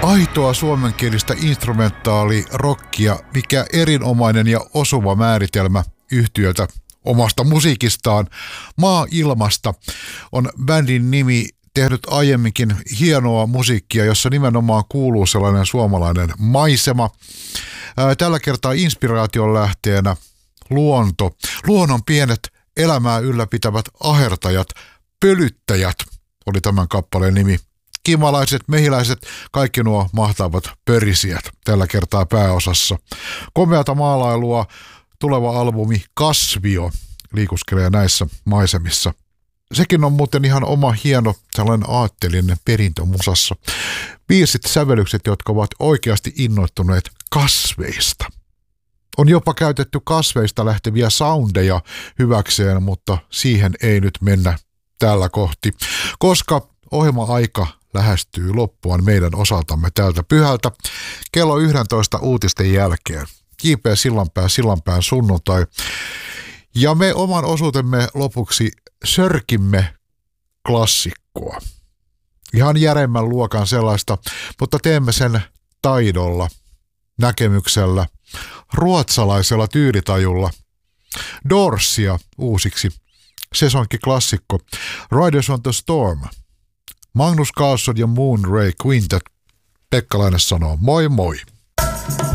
Aitoa suomenkielistä instrumentaali-rockia, mikä erinomainen ja osuva määritelmä yhtyöltä omasta musiikistaan. Maa ilmasta on bändin nimi, tehnyt aiemminkin hienoa musiikkia, jossa nimenomaan kuuluu sellainen suomalainen maisema. Tällä kertaa inspiraation lähteenä luonto. Luonnon pienet elämää ylläpitävät ahertajat, pölyttäjät oli tämän kappaleen nimi. Kimalaiset, mehiläiset, kaikki nuo mahtavat pörisijät tällä kertaa pääosassa. Komeata maalailua, tuleva albumi Kasvio liikuskelee näissä maisemissa. Sekin on muuten ihan oma hieno sellainen aatteellinen perintö musassa. Biisit, sävellykset, jotka ovat oikeasti innoittuneet kasveista. On jopa käytetty kasveista lähteviä soundeja hyväkseen, mutta siihen ei nyt mennä tällä kohti, koska ohjelma-aika lähestyy loppuaan meidän osaltamme tältä pyhältä kello 11 uutisten jälkeen. J.P. Sillanpään sunnuntai. Ja me oman osuutemme lopuksi sörkimme klassikkoa. Ihan järemmän luokan sellaista, mutta teemme sen taidolla, näkemyksellä, ruotsalaisella tyylitajulla. Doorsia uusiksi. Sesonkiklassikko. Riders on the Storm. Magnus Carlsson ja Moon Ray Quintet. Pekka Laine sanoo moi moi.